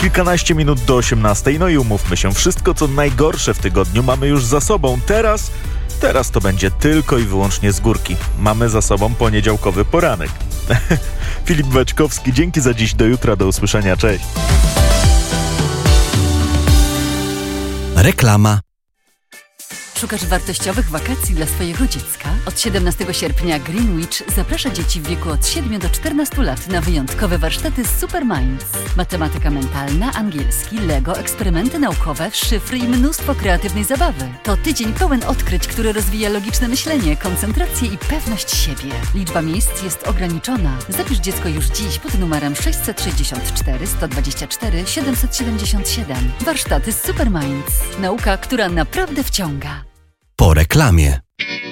Kilkanaście minut do 18. No i umówmy się, wszystko co najgorsze w tygodniu mamy już za sobą. Teraz to będzie tylko i wyłącznie z górki. Mamy za sobą poniedziałkowy poranek. Filip Baćkowski, dzięki za dziś, do jutra, do usłyszenia, cześć. Reklama. Szukasz wartościowych wakacji dla swojego dziecka? Od 17 sierpnia Greenwich zaprasza dzieci w wieku od 7 do 14 lat na wyjątkowe warsztaty Super Minds. Matematyka mentalna, angielski, Lego, eksperymenty naukowe, szyfry i mnóstwo kreatywnej zabawy. To tydzień pełen odkryć, który rozwija logiczne myślenie, koncentrację i pewność siebie. Liczba miejsc jest ograniczona. Zapisz dziecko już dziś pod numerem 664 124 777. Warsztaty Super Minds. Nauka, która naprawdę wciąga. Po reklamie.